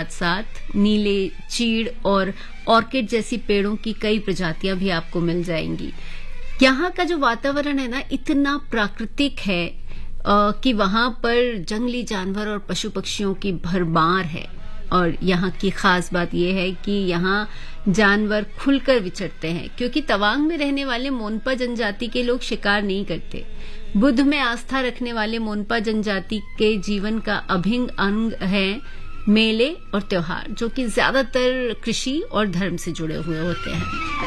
साथ साथ नीले चीड़ और ऑर्किड जैसी पेड़ों की कई प्रजातियां भी आपको मिल जाएंगी। यहाँ का जो वातावरण है ना, इतना प्राकृतिक है कि वहां पर जंगली जानवर और पशु पक्षियों की भरमार है। और यहाँ की खास बात यह है कि यहाँ जानवर खुलकर विचरते हैं, क्योंकि तवांग में रहने वाले मोनपा जनजाति के लोग शिकार नहीं करते। बुद्ध में आस्था रखने वाले मोनपा जनजाति के जीवन का अभिन्न अंग है मेले और त्योहार, जो कि ज्यादातर कृषि और धर्म से जुड़े हुए होते हैं।